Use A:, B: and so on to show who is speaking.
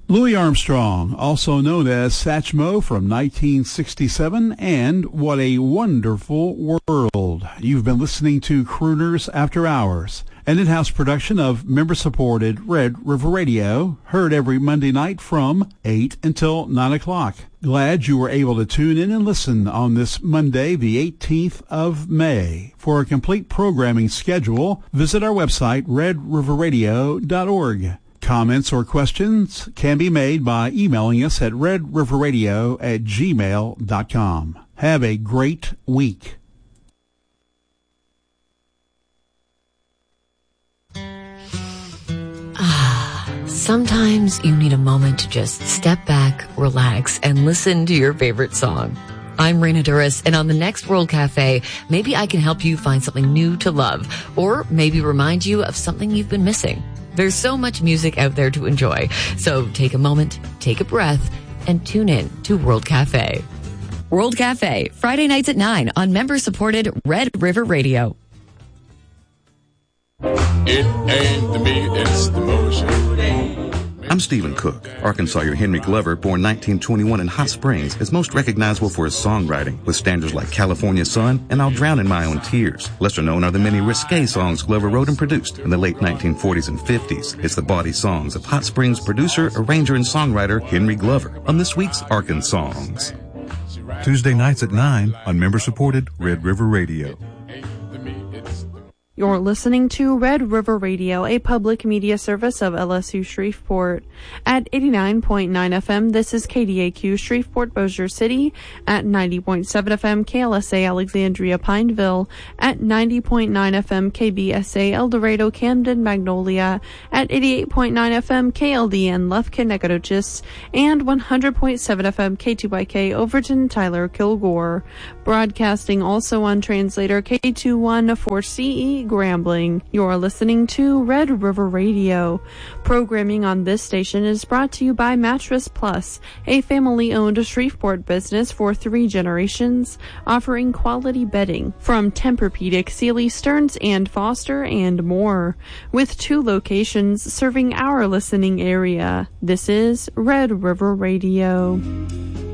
A: Louis Armstrong, also known as Satchmo from 1967, and What a Wonderful World. You've been listening to Crooners After Hours, an in-house production of member-supported Red River Radio, heard every Monday night from 8 until 9 o'clock. Glad you were able to tune in and listen on this Monday, the 18th of May. For a complete programming schedule, visit our website, redriverradio.org. Comments or questions can be made by emailing us at redriverradio@gmail.com. Have a great week.
B: Sometimes you need a moment to just step back, relax, and listen to your favorite song. I'm Raina Duras, and on the next World Cafe, maybe I can help you find something new to love, or maybe remind you of something you've been missing. There's so much music out there to enjoy, so take a moment, take a breath, and tune in to World Cafe. World Cafe, Friday nights at 9 on member-supported Red River Radio.
C: It ain't the me, it's the motion.
D: I'm Stephen Cook. Arkansas Henry Glover, born 1921 in Hot Springs, is most recognizable for his songwriting, with standards like California Sun and I'll Drown in My Own Tears. Lesser known are the many risque songs Glover wrote and produced in the late 1940s and 50s. It's the bawdy songs of Hot Springs producer, arranger, and songwriter Henry Glover on this week's Arkansongs.
E: Tuesday nights at 9 on member-supported Red River Radio.
F: You're listening to Red River Radio, a public media service of LSU Shreveport. At 89.9 FM, this is KDAQ Shreveport Bossier City. At 90.7 FM, KLSA Alexandria Pineville. At 90.9 FM, KBSA El Dorado Camden Magnolia. At 88.9 FM, KLDN Lufkin Nacogdoches. And 100.7 FM, K2YK Overton Tyler Kilgore. Broadcasting also on translator K21 4CE Grambling. You're listening to Red River Radio. Programming on this station is brought to you by Mattress Plus, a family-owned Shreveport business for 3 generations, offering quality bedding from Tempur-Pedic, Sealy, Stearns & Foster, and more, with 2 locations serving our listening area. This is Red River Radio.